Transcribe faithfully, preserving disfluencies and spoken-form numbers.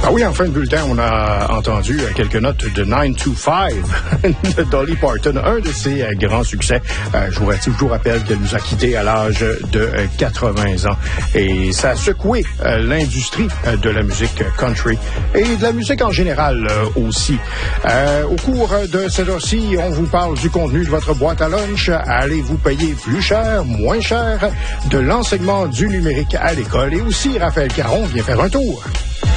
Ah oui, en fin de bulletin, on a entendu quelques notes de nine to five de Dolly Parton, un de ses euh, grands succès. Euh, je, vous, je vous rappelle qu'elle nous a quittés à l'âge de euh, quatre-vingts ans. Et ça a secoué euh, l'industrie euh, de la musique country et de la musique en général euh, aussi. Euh, au cours de cette heure-ci, on vous parle du contenu de votre boîte à lunch. Allez-vous payer plus cher, moins cher, de l'enseignement du numérique à l'école. Et aussi, Raphaël Caron vient faire un tour.